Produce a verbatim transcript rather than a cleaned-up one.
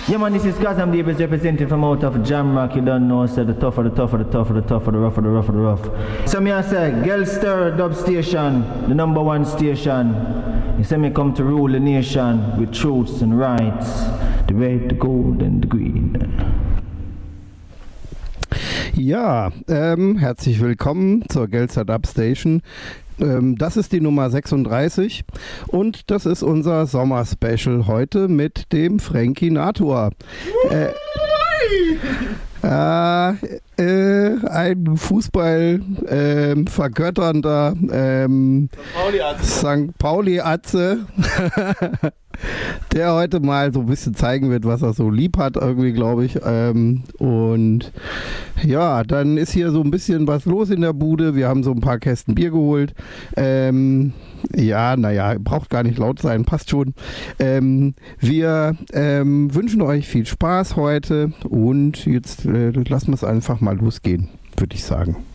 Yeah man, this is Gazam Davis representing from out of Jamrock. You don't know, so the tougher, the tougher, the tougher, the tougher, the rougher, the rougher, the rough. So me I say, Gelster Dub Station, the number one station. You say me come to rule the nation with truths and rights, the red, the gold and the green. Ja, ähm, herzlich willkommen zur Gelster Dub Station. Ähm, das ist die Nummer sechsunddreißig und das ist unser Sommer-Special heute mit dem Frankie Nator. Äh, äh, äh, ein Fußball äh, vergötternder ähm, Sankt Pauli-Atze, der heute mal so ein bisschen zeigen wird, was er so lieb hat, irgendwie, glaube ich. Ähm, und ja, dann ist hier so ein bisschen was los in der Bude. Wir haben so ein paar Kästen Bier geholt. Ähm, ja, naja, braucht gar nicht laut sein, passt schon. Ähm, wir ähm, wünschen euch viel Spaß heute und jetzt äh, lassen wir es einfach mal losgehen, würde ich sagen.